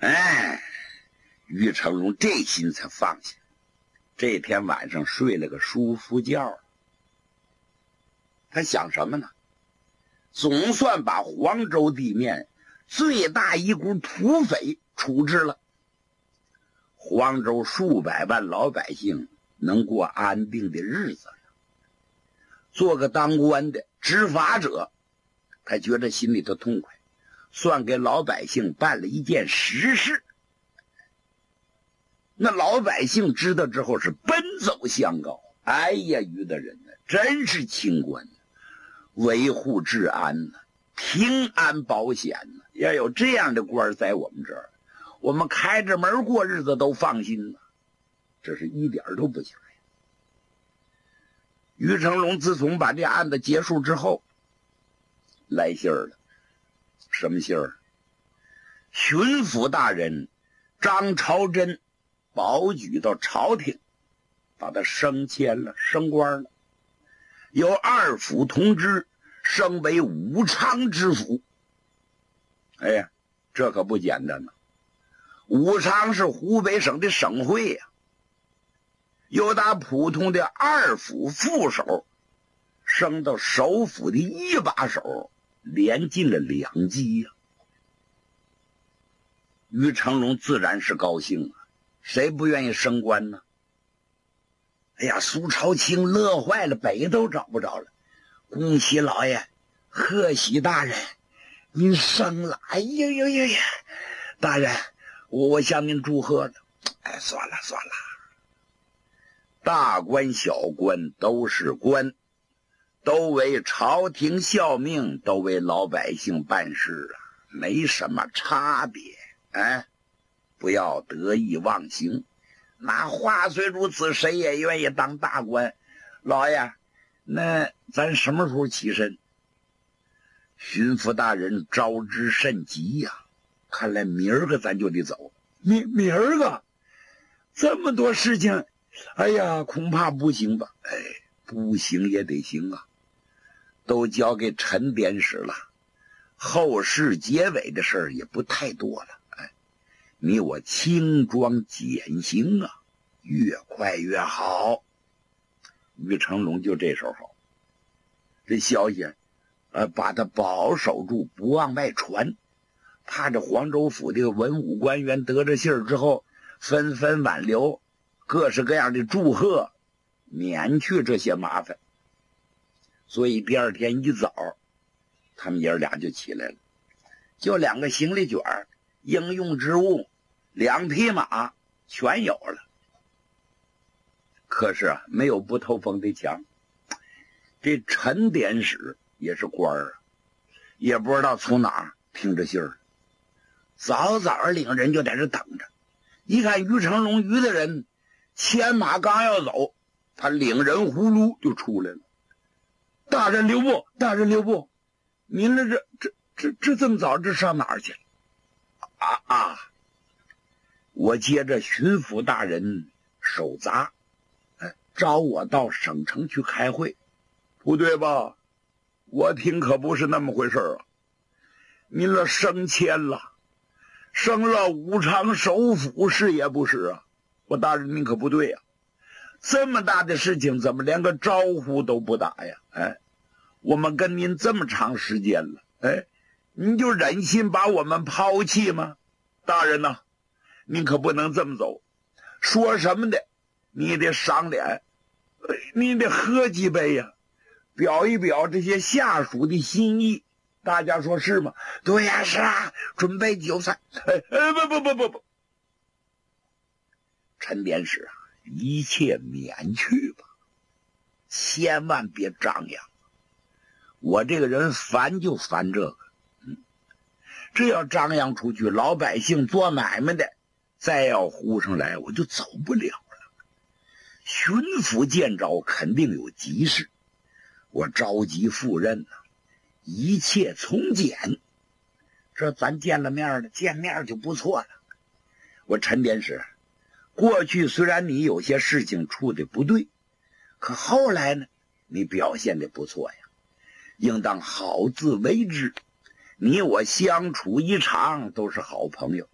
于成龙这心才放下。这天晚上睡了个舒服觉。他想什么呢？总算把黄州地面最大一股土匪处置了，黄州数百万老百姓能过安定的日子了。做个当官的执法者，他觉得心里头痛快，算给老百姓办了一件实事。那老百姓知道之后是奔走相告。哎呀，于大人呢，真是清官，维护治安呢，平安保险呢。要有这样的官在我们这儿，我们开着门过日子都放心了。这是一点都不假呀。于成龙自从把这案子结束之后，来信儿了。什么信儿？巡抚大人张朝珍保举到朝廷，把他升迁了，升官了，由二府同知升为武昌知府。哎呀，这可不简单呐！武昌是湖北省的省会呀，由打普通的二府副手升到首府的一把手，连进了2级呀。于成龙自然是高兴啊，谁不愿意升官呢？哎呀，苏朝清乐坏了，北都找不着了。恭喜老爷，贺喜大人，您升了！哎呀呀呀呀，大人，我向您祝贺了。哎，算了算了，大官小官都是官，都为朝廷效命，都为老百姓办事啊，没什么差别。哎，不要得意忘形。那话虽如此，谁也愿意当大官。老爷，那咱什么时候起身？巡抚大人招之甚急呀，看来明儿个咱就得走。明儿个这么多事情，哎呀，恐怕不行吧？哎，不行也得行啊，都交给陈典史了，后事结尾的事儿也不太多了。哎，你我轻装简行啊，越快越好。于成龙就这时候好，这消息把他保守住，不往外传，怕这黄州府的文武官员得着信儿之后纷纷挽留，各式各样的祝贺，免去这些麻烦。所以第二天一早，他们爷俩就起来了，就2个行李卷，应用之物2匹马全有了。可是啊，没有不透风的墙。这陈典史也是官儿啊，也不知道从哪儿听着信儿，早早领人就在这等着。一看于成龙于的人牵马刚要走，他领人呼噜就出来了。大人留步，大人留步，您这这么早这上哪儿去了？我接着巡抚大人手札，招我到省城去开会。不对吧？我听可不是那么回事啊！您了升迁了，升了武昌首府是也不是啊？我大人您可不对呀！这么大的事情怎么连个招呼都不打呀？哎，我们跟您这么长时间了，哎，您就忍心把我们抛弃吗？大人呐，您可不能这么走，说什么的你得赏脸，你得喝几杯呀，表一表这些下属的心意。大家说是吗？对呀，是啊，准备酒菜。不，陈典史啊，一切免去吧，千万别张扬。我这个人烦就烦这个，这要张扬出去，老百姓做买卖的再要呼上来，我就走不了了。巡抚见着肯定有急事，我着急赴任呢，一切从简。这咱见了面了，见面就不错了。我陈典史，过去虽然你有些事情处的不对，可后来呢，你表现的不错呀，应当好自为之。你我相处一场，都是好朋友，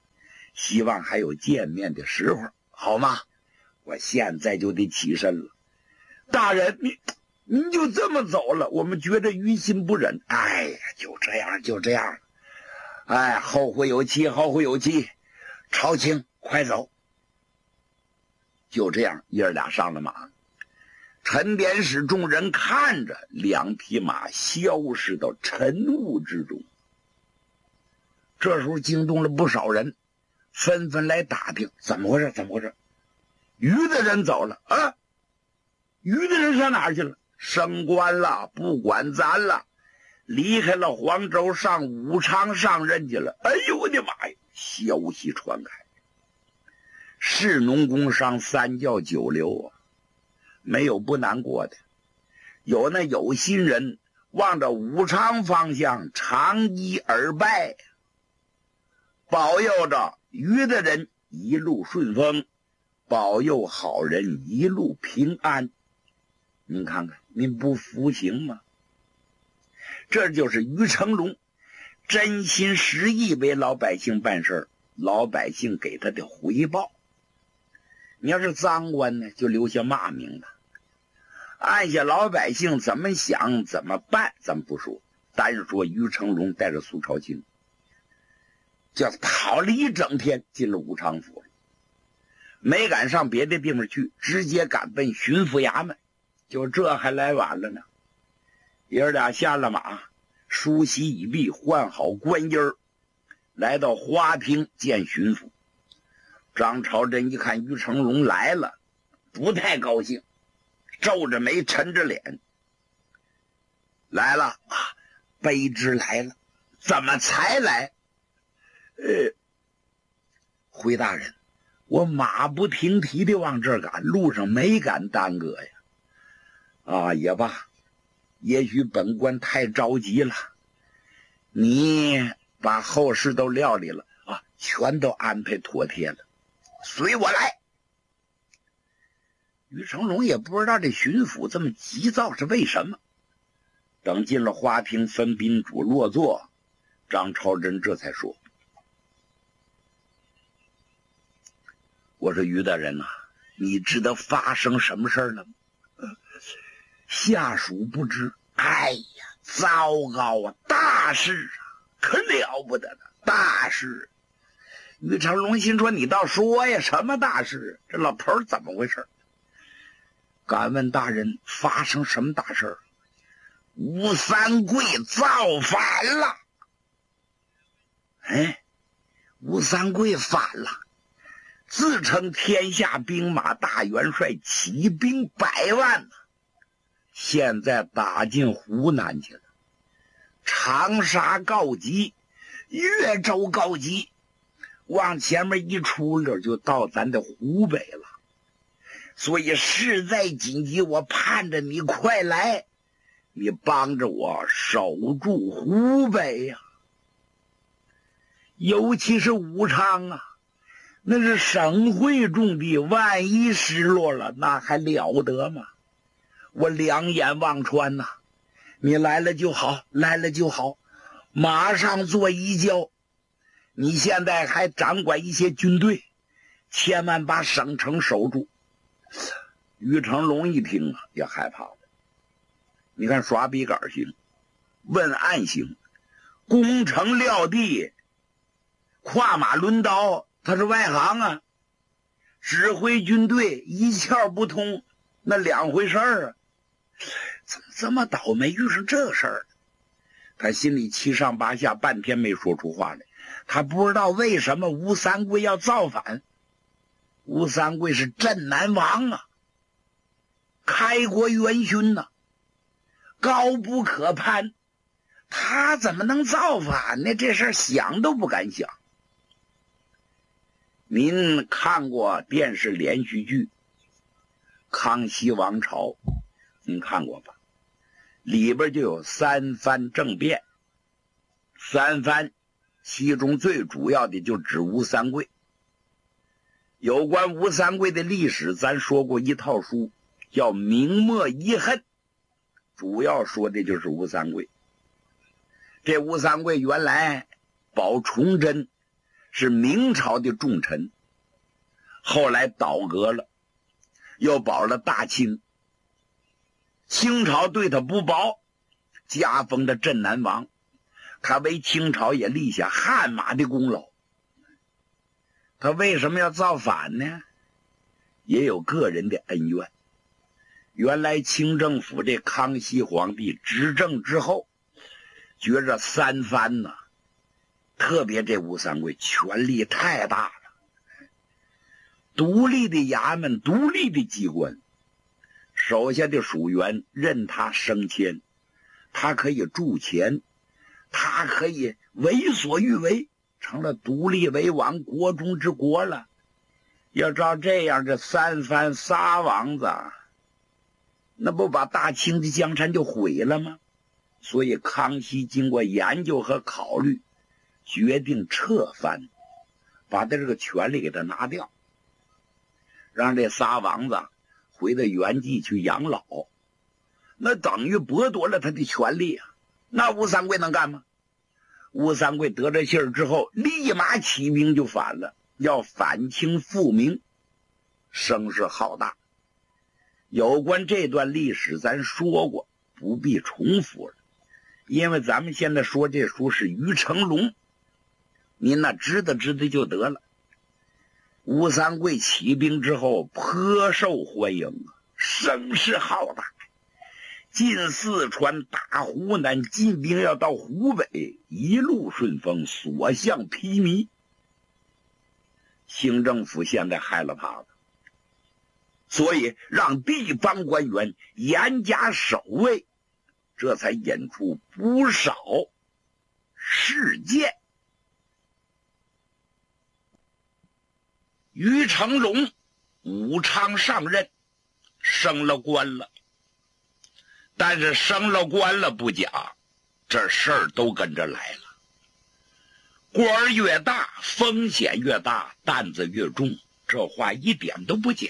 希望还有见面的时候，好吗？我现在就得起身了。大人，您就这么走了，我们觉得于心不忍。哎呀，就这样。哎，后会有期。朝卿，快走。就这样，爷儿俩上了马。陈典史众人看着两匹马消失到晨雾之中。这时候惊动了不少人，纷纷来打听怎么回事。于的人走了啊，于的人上哪儿去了？升官了，不管咱了，离开了黄州，上武昌上任去了。哎呦我的妈呀！消息传开，士农工商三教九流啊，没有不难过的。有那有心人望着武昌方向长揖而拜，保佑着于的人一路顺风，保佑好人一路平安。您看看，您不服行吗？这就是于成龙真心实意为老百姓办事，老百姓给他的回报。你要是赃官呢，就留下骂名了。按下老百姓怎么想怎么办咱们不说，单说于成龙带着苏朝清就跑了一整天，进了武昌府，没敢上别的地方去，直接赶奔巡抚衙门。就这还来晚了呢。爷儿俩下了马，梳洗已毕，换好官衣儿，来到花厅见巡抚。张朝珍一看于成龙来了，不太高兴，皱着眉，沉着脸。来了啊，卑职来了。怎么才来？回大人，我马不停蹄的往这儿赶，路上没敢耽搁呀。啊，也罢，也许本官太着急了，你把后事都料理了啊，全都安排妥帖了，随我来。于成龙也不知道这巡抚这么急躁是为什么。等进了花厅，分宾主落座，张超珍这才说：我说于大人呐，你知道发生什么事了吗？下属不知。哎呀，糟糕啊，大事啊，可了不得了，大事。于成龙心说，你倒说呀，什么大事？这老头怎么回事？敢问大人，发生什么大事？吴三桂造反了。哎，吴三桂反了，自称天下兵马大元帅，起兵100万呢。现在打进湖南去了，长沙告急，岳州告急，往前面一出溜就到咱的湖北了。所以事在紧急，我盼着你快来，你帮着我守住湖北呀。尤其是武昌啊，那是省会重地，万一失落了，那还了得吗？我两眼望穿呐，你来了就好，来了就好，马上做移交。你现在还掌管一些军队，千万把省城守住。于成龙一听啊，也害怕了。你看耍笔杆行，问案行，攻城撂地，跨马抡刀，他是外行啊，指挥军队一窍不通，那两回事儿啊。怎么这么倒霉遇上这事儿？他心里七上八下，半天没说出话来。他不知道为什么吴三桂要造反。吴三桂是镇南王啊，开国元勋呐，高不可攀，他怎么能造反呢？这事儿想都不敢想。您看过电视连续剧《康熙王朝》，您看过吧？里边就有三藩政变，三藩其中最主要的就指吴三桂。有关吴三桂的历史，咱说过一套书，叫《明末遗恨》，主要说的就是吴三桂。这吴三桂原来保崇祯是明朝的重臣，后来倒戈了，又保了大清。清朝对他不薄，加封的镇南王，他为清朝也立下汗马的功劳。他为什么要造反呢？也有个人的恩怨。原来清政府这康熙皇帝执政之后，觉着三藩呢，特别这吴三桂权力太大了，独立的衙门，独立的机关，手下的属员任他升迁，他可以铸钱，他可以为所欲为，成了独立为王，国中之国了。要照这样，这三藩仨王子，那不把大清的江山就毁了吗？所以康熙经过研究和考虑，决定撤藩，把他这个权力给他拿掉，让这仨王子回到原籍去养老，那等于剥夺了他的权利啊！那吴三桂能干吗？吴三桂得这信儿之后，立马起兵就反了，要反清复明，声势浩大。有关这段历史咱说过，不必重复了，因为咱们现在说这书是于成龙，您那知道就得了。吴三桂起兵之后颇受欢迎，声势浩大，进四川，打湖南，进兵要到湖北，一路顺风，所向披靡。清政府现在害了怕了，所以让地方官员严加守卫，这才引出不少事件。于成龙武昌上任，升了官了，但是升了官了不假，这事儿都跟着来了。官儿越大，风险越大，担子越重，这话一点都不假。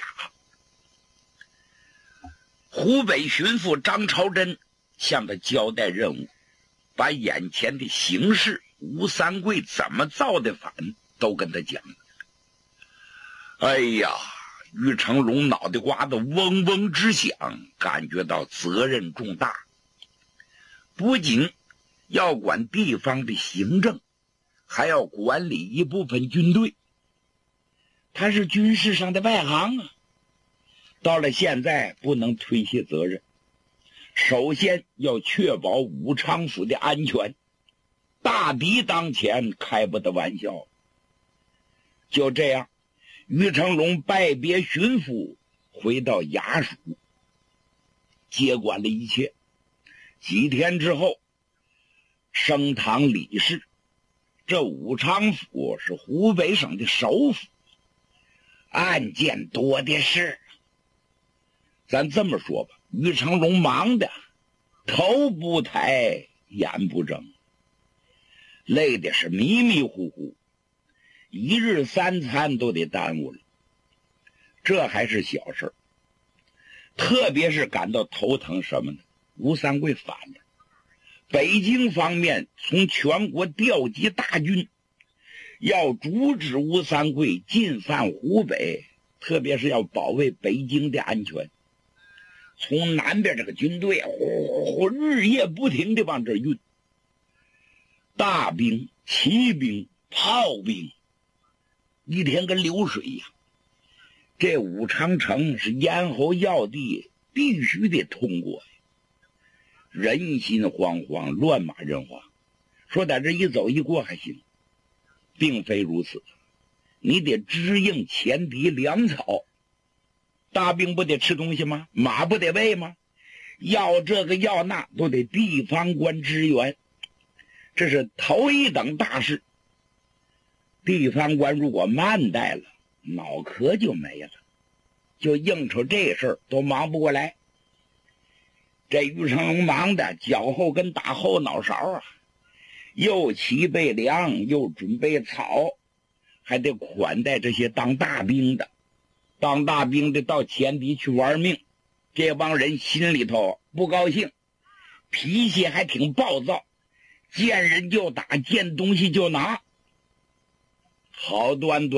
湖北巡抚张朝珍向他交代任务，把眼前的形势，吴三桂怎么造的反都跟他讲。哎呀，于成龙脑袋瓜子嗡嗡直响，感觉到责任重大，不仅要管地方的行政，还要管理一部分军队，他是军事上的外行啊。到了现在不能推卸责任，首先要确保武昌府的安全，大敌当前，开不得玩笑。就这样，于成龙拜别巡抚，回到衙署，接管了一切。几天之后，升堂理事。这武昌府是湖北省的首府，案件多的是。咱这么说吧，于成龙忙的头不抬眼不睁，累的是迷迷糊糊，一日三餐都得耽误了。这还是小事，特别是感到头疼什么呢？吴三桂反了，北京方面从全国调集大军，要阻止吴三桂进犯湖北，特别是要保卫北京的安全。从南边这个军队日夜不停地往这运，大兵、骑兵、炮兵，一天跟流水一样。这武昌城是咽喉要地，必须得通过，人心惶惶，乱马人花。说在这一走一过还行，并非如此，你得支应前敌粮草。大兵不得吃东西吗？马不得喂吗？要这个要那都得地方官支援，这是头一等大事。地方官如果慢待了，脑壳就没了，就应酬这事儿都忙不过来。这于成龙忙的脚后跟打后脑勺啊，又齐备粮，又准备草，还得款待这些当大兵的。当大兵的到前敌去玩命，这帮人心里头不高兴，脾气还挺暴躁，见人就打，见东西就拿。 好端端